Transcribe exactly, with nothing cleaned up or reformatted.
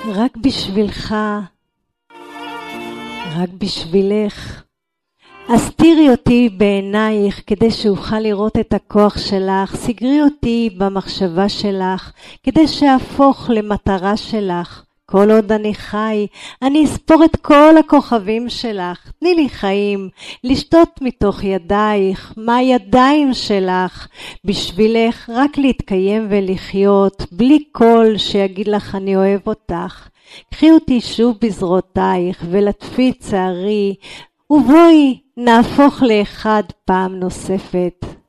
רק בשבילך, רק בשבילך. אז תראי אותי בעינייך כדי שאוכל לראות את הכוח שלך, סגרי אותי במחשבה שלך כדי שאהפוך למטרה שלך. כל עוד אני חי, אני אספור את כל הכוכבים שלך. תני לי חיים, לשתות מתוך ידייך, מהידיים שלך. בשבילך רק להתקיים ולחיות, בלי קול שיגיד לך אני אוהב אותך. קחי אותי שוב בזרועותייך ולטפי צערי, ובואי נהפוך לאחד פעם נוספת.